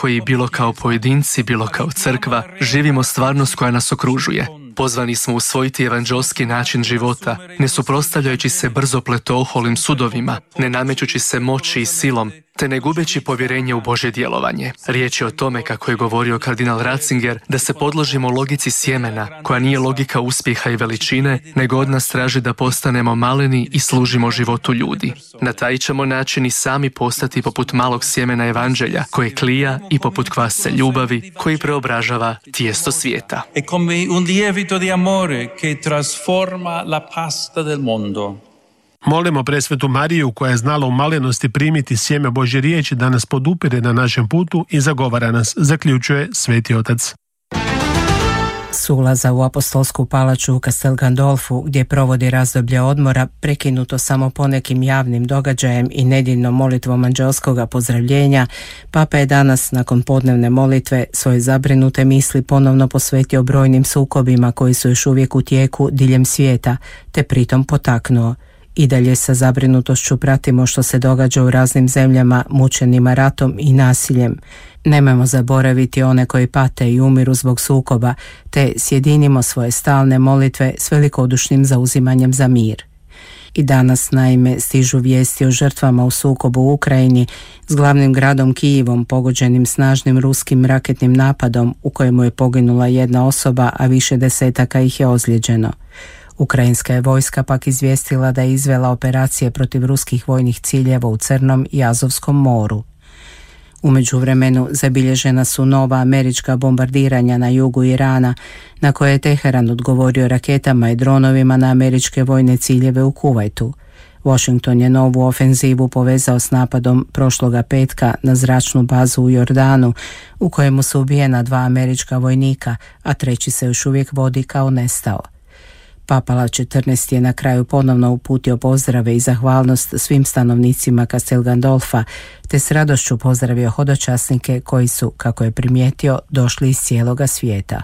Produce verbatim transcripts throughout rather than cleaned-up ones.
koji, bilo kao pojedinci, bilo kao crkva, živimo stvarnost koja nas okružuje. Pozvani smo usvojiti evanđelski način života, ne suprotstavljajući se brzopletoholim sudovima, ne namećući se moći i silom, te ne gubeći povjerenje u Božje djelovanje. Riječ je o tome, kako je govorio kardinal Ratzinger, da se podložimo logici sjemena, koja nije logika uspjeha i veličine, nego od nas traži da postanemo maleni i služimo životu ljudi. Na taj ćemo način i sami postati poput malog sjemena evanđelja, koje klija, i poput kvasca ljubavi, koji preobražava tijesto svijeta. E come un lievito di amore che trasforma la pasta del mondo. Molimo presvetu Mariju, koja je znala u malenosti primiti sjeme Božje riječi, da nas podupire na našem putu i zagovara nas, zaključuje Sveti Otac. S ulaza u apostolsku palaču u Castel Gandolfu, gdje provodi razdoblje odmora, prekinuto samo ponekim javnim događajem i nedjeljnom molitvom anđelskoga pozdravljenja, Papa je danas, nakon podnevne molitve, svoje zabrinute misli ponovno posvetio brojnim sukobima koji su još uvijek u tijeku diljem svijeta, te pritom potaknuo: i dalje sa zabrinutošću pratimo što se događa u raznim zemljama mučenima ratom i nasiljem. Nemojmo zaboraviti one koji pate i umiru zbog sukoba, te sjedinimo svoje stalne molitve s velikodušnim zauzimanjem za mir. I danas, naime, stižu vijesti o žrtvama u sukobu u Ukrajini s glavnim gradom Kijevom pogođenim snažnim ruskim raketnim napadom u kojemu je poginula jedna osoba, a više desetaka ih je ozlijeđeno. Ukrajinska je vojska pak izvijestila da je izvela operacije protiv ruskih vojnih ciljeva u Crnom i Azovskom moru. U međuvremenu zabilježena su nova američka bombardiranja na jugu Irana, na koje je Teheran odgovorio raketama i dronovima na američke vojne ciljeve u Kuvajtu. Washington je novu ofenzivu povezao s napadom prošloga petka na zračnu bazu u Jordanu, u kojemu su ubijena dva američka vojnika, a treći se još uvijek vodi kao nestao. Papa Lav četrnaesti je na kraju ponovno uputio pozdrave i zahvalnost svim stanovnicima Castel Gandolfa, te s radošću pozdravio hodočasnike koji su, kako je primijetio, došli iz cijeloga svijeta.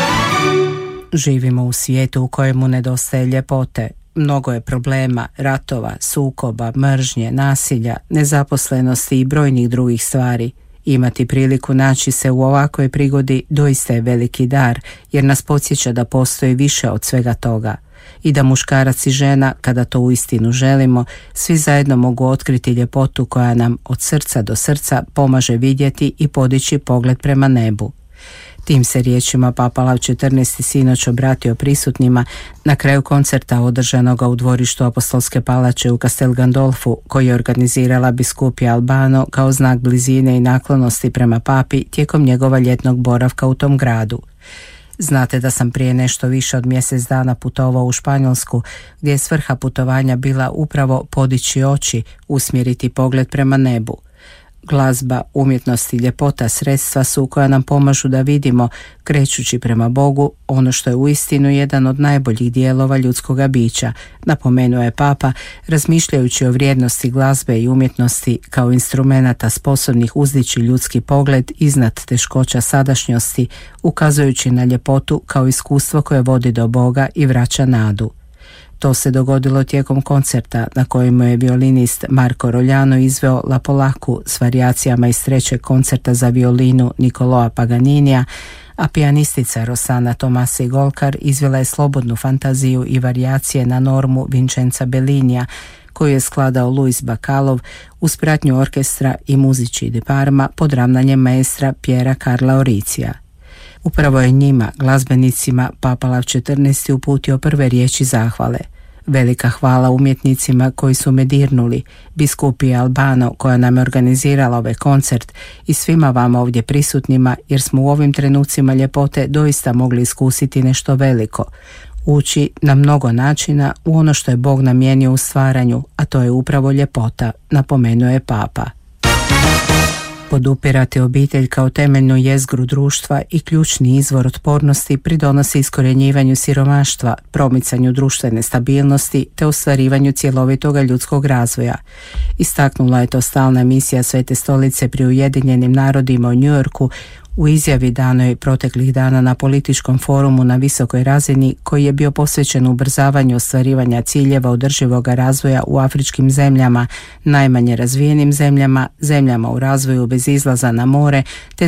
Živimo u svijetu u kojemu nedostaje ljepote. Mnogo je problema, ratova, sukoba, mržnje, nasilja, nezaposlenosti i brojnih drugih stvari. Imati priliku naći se u ovakvoj prigodi doista je veliki dar, jer nas podsjeća da postoji više od svega toga i da muškarac i žena, kada to uistinu želimo, svi zajedno mogu otkriti ljepotu koja nam od srca do srca pomaže vidjeti i podići pogled prema nebu. Tim se riječima Papa Lav četrnaesti sinoć obratio prisutnima na kraju koncerta održanoga u dvorištu apostolske palače u Castel Gandolfu, koji je organizirala biskupija Albano kao znak blizine i naklonosti prema papi tijekom njegova ljetnog boravka u tom gradu. Znate da sam prije nešto više od mjesec dana putovao u Španjolsku, gdje je svrha putovanja bila upravo podići oči, usmjeriti pogled prema nebu. Glazba, umjetnost i ljepota sredstva su koja nam pomažu da vidimo, krećući prema Bogu, ono što je uistinu jedan od najboljih dijelova ljudskoga bića, napomenuo je Papa, razmišljajući o vrijednosti glazbe i umjetnosti kao instrumenata sposobnih uzdići ljudski pogled iznad teškoća sadašnjosti, ukazujući na ljepotu kao iskustvo koje vodi do Boga i vraća nadu. To se dogodilo tijekom koncerta na kojemu je violinist Marco Rogliano izveo La Polaku s varijacijama iz trećeg koncerta za violinu Niccolò Paganinija, a pijanistica Rosana Tomasi Golkar izvela je slobodnu fantaziju i varijacije na normu Vincenza Bellinija, koju je skladao Luis Bacalov uz pratnju orkestra i Musici di Parma pod ravnanjem maestra Piera Carla Oricija. Upravo je njima, glazbenicima, Papa Lav četrnaesti uputio prve riječi zahvale. Velika hvala umjetnicima koji su me dirnuli, biskupiji Albano koja nam je organizirala ovaj koncert i svima vama ovdje prisutnima, jer smo u ovim trenucima ljepote doista mogli iskusiti nešto veliko, ući na mnogo načina u ono što je Bog namijenio u stvaranju, a to je upravo ljepota, napomenuo je Papa. Podupirati obitelj kao temeljnu jezgru društva i ključni izvor otpornosti pridonosi iskorjenjivanju siromaštva, promicanju društvene stabilnosti te ostvarivanju cjelovitoga ljudskog razvoja. Istaknula je to stalna misija Svete stolice pri Ujedinjenim narodima u New Yorku u izjavi danoj proteklih dana na političkom forumu na visokoj razini koji je bio posvećen ubrzavanju ostvarivanja ciljeva održivog razvoja u afričkim zemljama, najmanje razvijenim zemljama, zemljama u razvoju bez izlaza na more te